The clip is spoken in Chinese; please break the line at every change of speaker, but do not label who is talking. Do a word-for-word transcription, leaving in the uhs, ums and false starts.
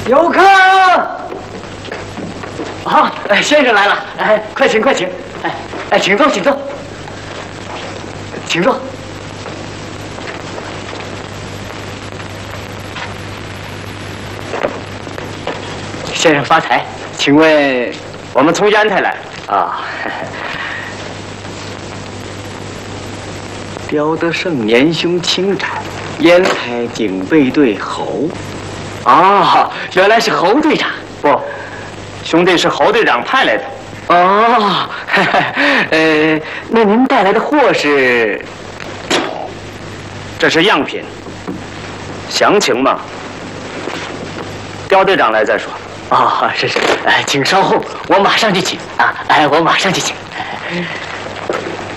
有客。好，哎，先生来了，哎，快请快请，哎哎，请坐请坐，请坐。先生发财，请问我们从烟台来啊。刁德胜年兄轻产，烟台警备队侯。啊，原来是侯队长。不，兄弟是侯队长派来的。哦，呃，那您带来的货是？这是样品，详情嘛，刁队长来再说。哦，是是，哎，请稍后，我马上就请啊！哎，我马上就请。